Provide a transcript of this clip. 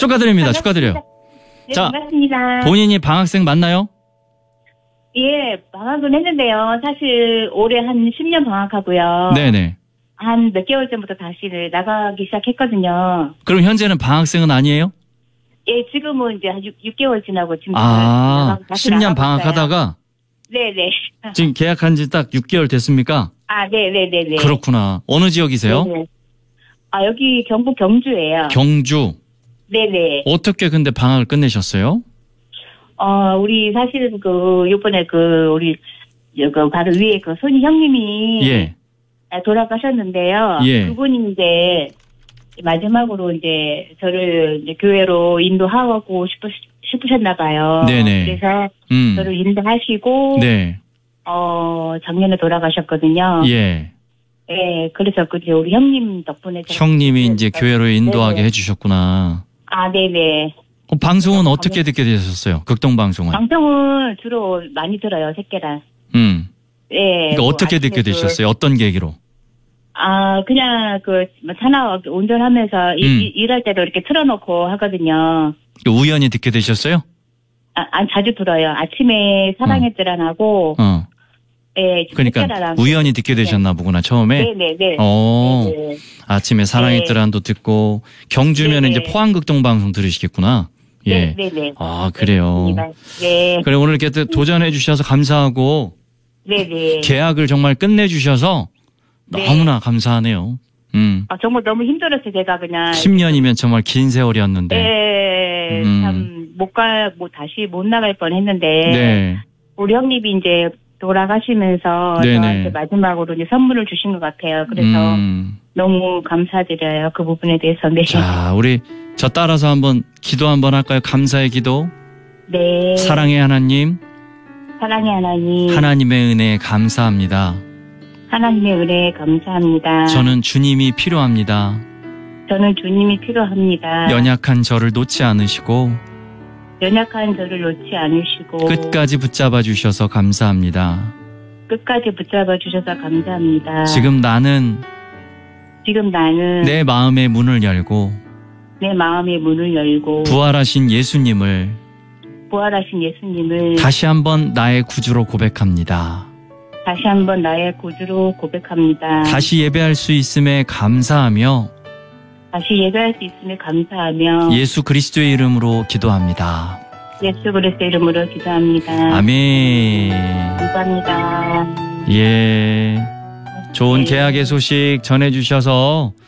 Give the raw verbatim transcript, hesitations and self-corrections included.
축하드립니다. 반갑습니다. 축하드려요. 네, 자, 반갑습니다. 본인이 방학생 맞나요? 예, 방학은 했는데요. 사실 올해 한 십 년 방학하고요. 네네. 한 몇 개월 전부터 다시 나가기 시작했거든요. 그럼 현재는 방학생은 아니에요? 예, 지금은 이제 한 육 개월 지나고 지금 아, 나가고 다시 십 년 나가고 있어요. 방학하다가 네네. 지금 계약한 지 딱 육 개월 됐습니까? 아, 네네네네. 그렇구나. 어느 지역이세요? 네네. 아, 여기 경북 경주예요. 경주. 네네. 어떻게 근데 방학을 끝내셨어요? 어, 우리 사실 그, 요번에 그, 우리, 그, 바로 위에 그 손이 형님이. 예. 돌아가셨는데요. 예. 그분이 이제, 마지막으로 이제, 저를 이제 교회로 인도하고 싶으, 싶으셨나봐요. 네네. 그래서, 음. 저를 인도하시고, 네. 어, 작년에 돌아가셨거든요. 예. 예, 그래서 그, 이제 우리 형님 덕분에. 제가 형님이 이제 교회로 인도하게 네네. 해주셨구나. 아, 네네. 어, 방송은 어떻게 듣게 되셨어요? 극동방송은? 방송을 주로 많이 들어요, 새끼랑. 음. 예. 그러니까 뭐 어떻게 듣게 아침에 그- 되셨어요? 어떤 계기로? 아, 그냥 그, 차나 운전하면서 이- 음. 이- 일할 때도 이렇게 틀어놓고 하거든요. 우연히 듣게 되셨어요? 아, 아, 자주 들어요. 아침에 사랑의 뜰안하고, 어. 예, 그러니까 새끼랑 우연히 듣게 되셨나 보구나, 처음에? 네네네. 어. 네네. 아침에 사랑의 네. 뜰안도 듣고, 경주면 네네. 이제 포항극동방송 들으시겠구나. 예. 네네네. 아, 그래요. 네. 그래, 오늘 이렇게 또 도전해 주셔서 감사하고, 네네. 계약을 정말 끝내주셔서 네. 너무나 감사하네요. 음. 아, 정말 너무 힘들었어요, 제가 그냥. 십 년이면 정말 긴 세월이었는데. 예, 음. 참, 못 가, 뭐, 다시 못 나갈 뻔 했는데. 네. 우리 형님이 이제 돌아가시면서 네네. 저한테 마지막으로 이제 선물을 주신 것 같아요. 그래서 음. 너무 감사드려요. 그 부분에 대해서. 네. 자, 우리 저 따라서 한번 기도 한번 할까요? 감사의 기도. 네. 사랑의 하나님, 사랑의 하나님. 하나님의 은혜에 감사합니다. 하나님의 은혜에 감사합니다. 저는 주님이 필요합니다. 저는 주님이 필요합니다. 연약한 저를 놓지 않으시고 연약한 저를 놓지 않으시고 끝까지 붙잡아 주셔서 감사합니다. 끝까지 붙잡아 주셔서 감사합니다. 지금 나는 지금 나는 내 마음의 문을 열고 내 마음의 문을 열고 부활하신 예수님을 부활하신 예수님을 다시 한번 나의 구주로 고백합니다. 다시 한번 나의 구주로 고백합니다. 다시 예배할 수 있음에 감사하며 다시 예배할 수 있음에 감사하며 예수 그리스도의 이름으로 기도합니다. 예수 그리스도 이름으로 기도합니다. 아멘. 감사합니다. 예. 좋은 네. 계약의 소식 전해주셔서